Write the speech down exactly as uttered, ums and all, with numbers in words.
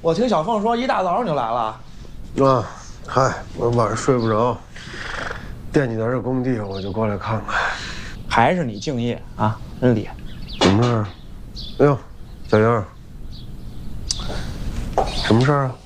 我听小凤说一大早上就来了。 啊，嗨，我晚上睡不着，惦记点这工地，我就过来看看。 还是你敬业啊，真厉害。 什么事儿？哎呦，小英，什么事儿啊？